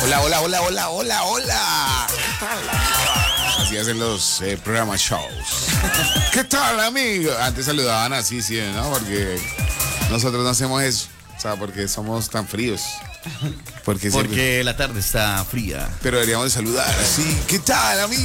Hola, hola, hola, hola, hola, hola. ¿Qué tal? Así hacen los programas shows. ¿Qué tal, amigo? Antes saludaban así, sí, ¿no? Porque nosotros no hacemos eso. O sea, porque somos tan fríos. Porque la tarde está fría. Pero deberíamos de saludar así. ¿Qué tal, amigo?